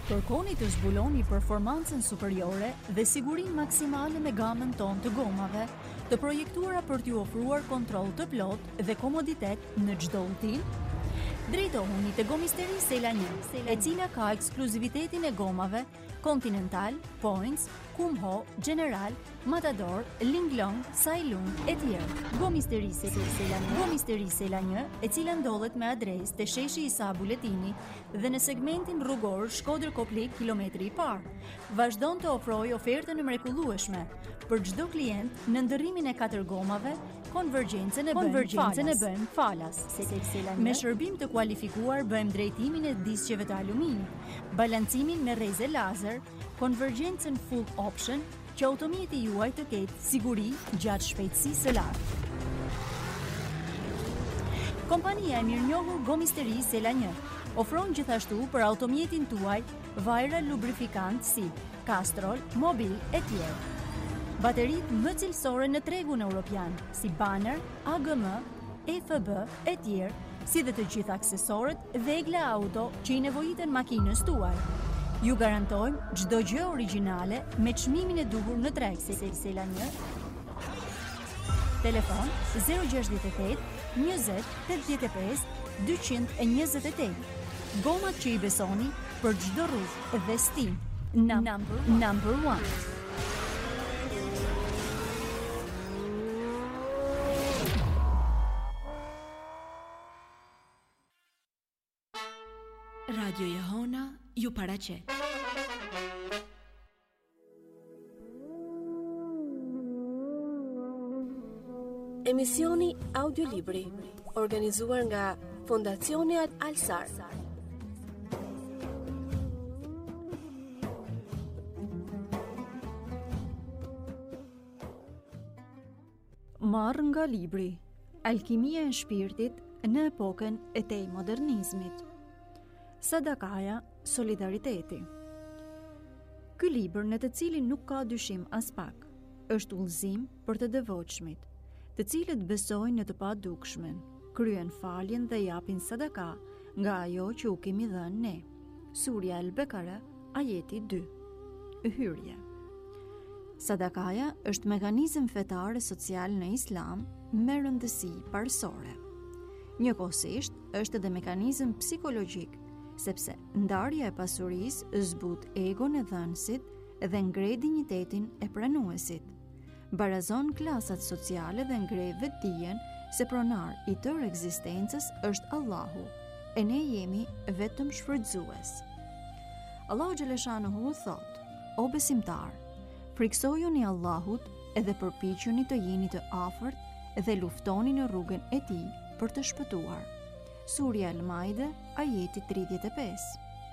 Kërkoni të zbuloni performancën superiore dhe sigurinë maksimale me gamën tonë të gomave, të projektuara për t'ju ofruar kontroll të plotë dhe komoditet në çdo udhtim. Drejtohuni te Gomisteri Sela 1, e cila ka ekskluzivitetin e gomave Continental, Points, Kumho, General, Matador, Linglong, Sailung e tjerë. Gomisteri Sela 1, e cila ndodhet me adresë te sheshi Isa Buletini dhe në segmentin rrugor Shkodër-Koplik kilometri i parë, vazhdon të ofrojë ofertën e mrekullueshme për çdo klient në ndërrimin e 4 gomave. Konvergjencën e bën falas. Me shërbim të kualifikuar bëjmë drejtimin e disqeve të aluminit, balancimin me rreze lazer, konvergjencën full option, që automjeti juaj të ketë siguri gjatë shpejtësisë së lartë. Kompania e mirënjohur Gomisteri Sela 1 ofron gjithashtu për automjetin tuaj vajra lubrifikant si Castrol, Mobil e tjerë. Baterit më cilësore në tregun evropian, si Banner, AGM, FB e tjerë, si dhe të gjitha aksesorët Vegla Auto që i nevojiten makinës tuaj. Ju garantojmë çdo gjë origjinale me çmimin e duhur në treg. Sela 1. Telefon 068 20 85 228. Gomat që i besoni për çdo rrugë dhe stil. Number 1. Radio Jehona ju paraqet. Emisioni audiolibri organizuar nga Fondacioni Alsar. Marrë nga libri Alkimia e shpirtit në epokën e tej modernizmit. Sadakaja, solidariteti. Ky libër, në të cilin nuk ka dyshim as pak, është udhëzim për të devotshmit, të cilët besojnë në të padukshmen, kryen faljen dhe japin sadaka nga ajo që u kemi dhënë ne. Surja El-Bekara, ajeti 2. Hyrje. Sadakaja është mekanizëm fetar e social në Islam me rëndësi parësore. Njëkohësisht është edhe mekanizëm psikologjik, sepse ndarja e pasurisë zbut egon e dhënësit dhe ngre dinjitetin e pranuesit. Barazon klasat sociale dhe ngre vetdijen se pronar i tërë ekzistencës është Allahu, e ne jemi vetëm shfrytëzues. Allahu xhaleshanuhu thot: O besimtar, friksojuni Allahut edhe përpiquni të jeni të afërt dhe luftoni në rrugën e tij për të shpëtuar. Surja El-Maide, ajeti 35.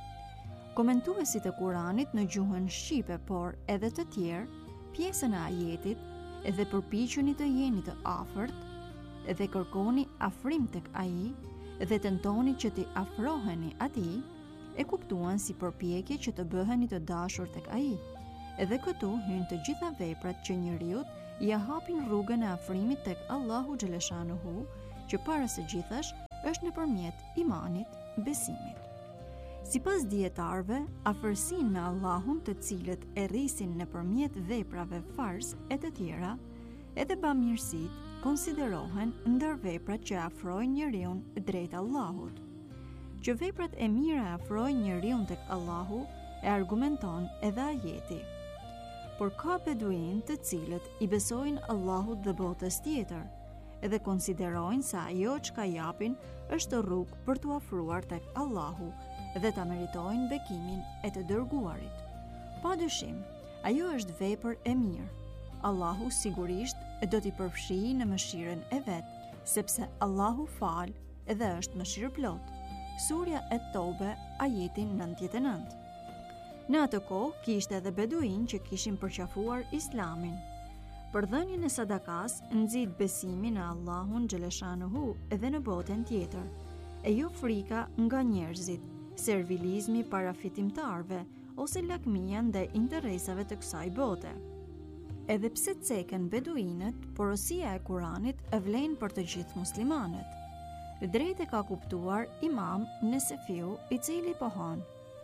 Komentuesit e Kuranit në gjuhën shqipe, por edhe të tjerë, pjesën e ajetit edhe përpiquni të jeni të afërt dhe kërkoni afrim tek ai dhe tentoni që t'i afroheni atij, e kuptuan si përpjekje që të bëheni të dashur tek ai. Edhe këtu hyn të gjitha veprat që njeriut ja hapin rrugën e afrimit tek Allahu xhaleshanuhu, që para së gjithash është nëpërmjet imanit, besimit. Sipas dietarëve, afërsinë me Allahun, të cilët e rrisin nëpërmjet veprave fars e të tjera, edhe bamirësitë konsiderohen ndër veprat që afrojnë njeriu drejt Allahut. Që veprat e mira afrojnë njeriu tek Allahu e argumenton edhe ajeti. Por ka beduin të cilët i besojnë Allahut dhe botës tjetër, edhe konsiderojnë se ajo çka japin është rrugë për t'u afruar tek Allahu dhe ta meritojnë bekimin e të dërguarit. Padyshim, ajo është vepër e mirë. Allahu sigurisht do t'i përfshijë në mëshirën e vet, sepse Allahu fal dhe është mëshirëplot. Surja Et-Tobe, ajeti 99. Në atë kohë kishte edhe beduin që kishin përqafuar Islamin. Për dhënien e sadakas nxit besimin në Allahun xhaleshanuhu edhe në botën tjetër, e jo frika nga njerëzit, servilizmi para fitimtarve ose lakmia ndaj interesave të kësaj bote. Edhe pse ceken beduinët, porosia e Kuranit e vlen për të gjithë muslimanët. Drejt e ka kuptuar Imam Nesefiu, i cili pohon: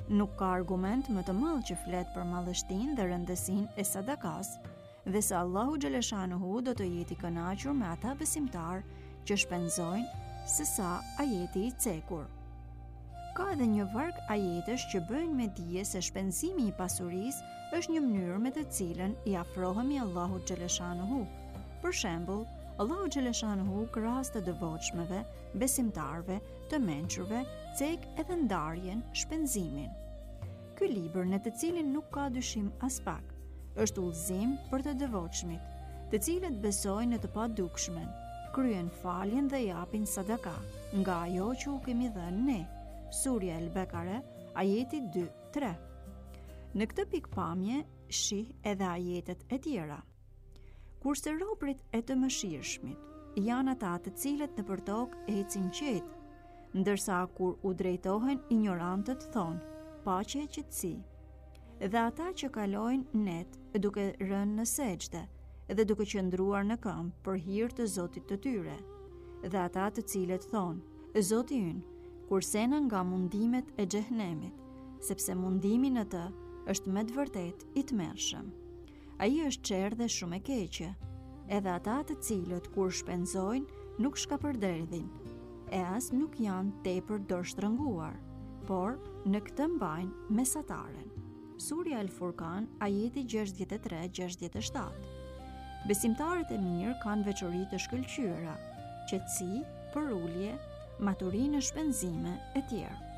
Nuk ka argument më të madh që flet për mallështinë dhe rëndësinë e sadakas, dhe se Allahu xhaleshanuhu do të jetë i kënaqur me ata besimtar që shpenzojnë, se sa ajeti i cekur. Ka edhe një varg ajetesh që bëjnë me dije se shpenzimi i pasurisë është një mënyrë me të cilën i afrohemi Allahut xhaleshanuhu. Për shembull, Allahu xhaleshanuhu krahas të devotshmeve, besimtarve, të mençurve, cek edhe ndarjen, shpenzimin. Ky libër, në të cilin nuk ka dyshim as pak, është udhëzim për të devotshmit, të cilët besojnë në të padukshmen, kryen faljen dhe japin sadaka, nga ajo që u kemi dhënë ne. Surja El-Bekare, ajeti 2-3. Në këtë pikpamje shih edhe ajetet e tjera. Kurse robrit e të mëshirshmit janë ata të cilët në përtok ecin qetë, ndërsa kur u drejtohen ignorantët thonë, paqe e qetësi. Dhe ata që kalojnë net duke rënë në sejdë dhe duke qëndruar në këmbë për hir të Zotit të tyre. Dhe ata të cilët thonë, Zoti ynë, kursena nga mundimet e xhehenemit, sepse mundimi në të është me të vërtet i tmerrshëm. Ai është çerr dhe shumë e keqe. Edhe ata të cilët kur shpenzojnë nuk shkapërderdhin, e as nuk janë tepër dorështrënguar, por në këtë mbajnë mesataren. Surja El-Furqan, ajeti 63-67. Besimtarët e mirë kanë veçori të shkëlqyera, qetësi, përulje, maturinë në shpenzime e tjerë.